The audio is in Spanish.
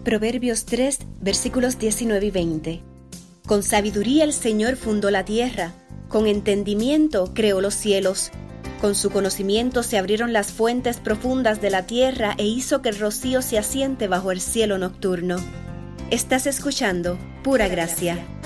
Proverbios 3, versículos 19 y 20. Con sabiduría el Señor fundó la tierra, con entendimiento creó los cielos. Con su conocimiento se abrieron las fuentes profundas de la tierra e hizo que el rocío se asiente bajo el cielo nocturno. Estás escuchando Pura Gracia.